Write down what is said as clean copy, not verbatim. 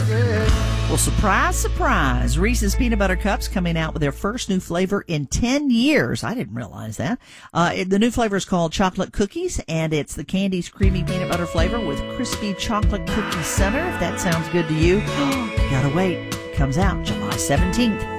Well, surprise, surprise. Reese's Peanut Butter Cups coming out with their first new flavor in 10 years. I didn't realize that. The new flavor is called Chocolate Cookies, and it's the Candy's creamy peanut butter flavor with crispy chocolate cookie center. If that sounds good to you, you gotta wait. It comes out July 17th.